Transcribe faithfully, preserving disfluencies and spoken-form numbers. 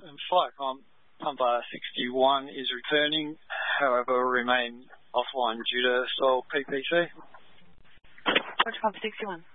and flight com pumper sixty-one is returning, however will remain offline due to stall P P C. Roger, pumper sixty-one.